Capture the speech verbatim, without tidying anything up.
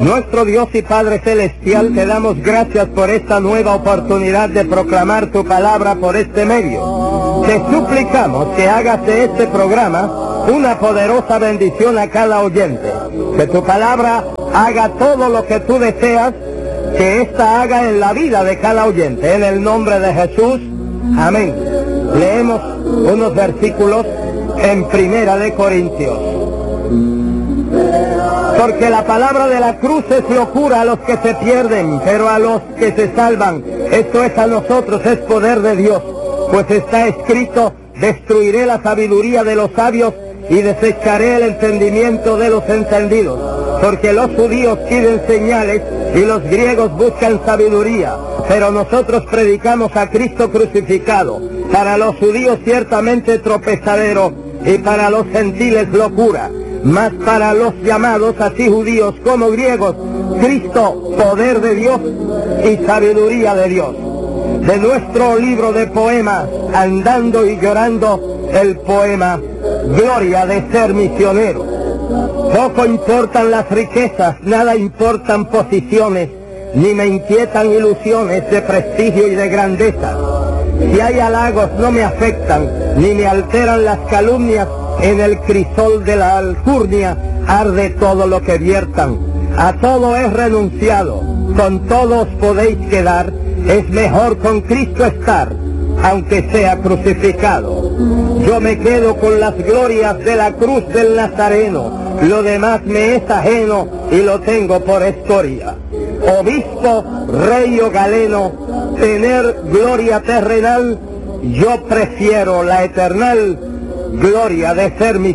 Nuestro Dios y Padre Celestial, te damos gracias por esta nueva oportunidad de proclamar tu palabra por este medio. Te suplicamos que hagas de este programa una poderosa bendición a cada oyente. Que tu palabra haga todo lo que tú deseas que ésta haga en la vida de cada oyente. En el nombre de Jesús, amén. Leemos unos versículos en Primera de Corintios. Porque la palabra de la cruz es locura a los que se pierden, pero a los que se salvan, esto es a nosotros, es poder de Dios. Pues está escrito: destruiré la sabiduría de los sabios y desecharé el entendimiento de los entendidos. Porque los judíos piden señales y los griegos buscan sabiduría, pero nosotros predicamos a Cristo crucificado, para los judíos ciertamente tropezadero y para los gentiles locura, mas para los llamados, así judíos como griegos, Cristo, poder de Dios y sabiduría de Dios. De nuestro libro de poemas, Andando y Llorando, el poema Gloria de ser misionero. Poco importan las riquezas, nada importan posiciones, ni me inquietan ilusiones de prestigio y de grandeza. Si hay halagos no me afectan, ni me alteran las calumnias. En el crisol de la alcurnia arde todo lo que viertan. A todo es renunciado, con todo os podéis quedar. Es mejor con Cristo estar, aunque sea crucificado. Yo me quedo con las glorias de la cruz del Nazareno. Lo demás me es ajeno y lo tengo por escoria. Obispo, rey o galeno, tener gloria terrenal, yo prefiero la eternal gloria de ser mi